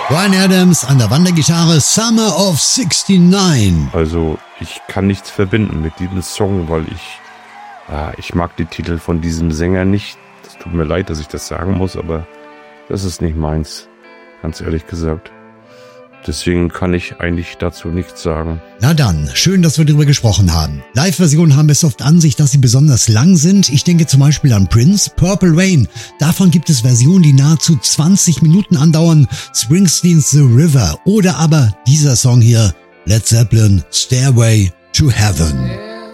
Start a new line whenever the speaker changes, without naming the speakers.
Bryan Adams an der Wandergitarre, Summer of 69.
Also ich kann nichts verbinden mit diesem Song, weil ich mag die Titel von diesem Sänger nicht. Es tut mir leid, dass ich das sagen muss, aber das ist nicht meins, ganz ehrlich gesagt. Deswegen kann ich eigentlich dazu nichts sagen.
Na dann, schön, dass wir darüber gesprochen haben. Live-Versionen haben es oft an sich, dass sie besonders lang sind. Ich denke zum Beispiel an Prince, Purple Rain. Davon gibt es Versionen, die nahezu 20 Minuten andauern. Springsteens The River oder aber dieser Song hier, Led Zeppelin, Stairway to Heaven.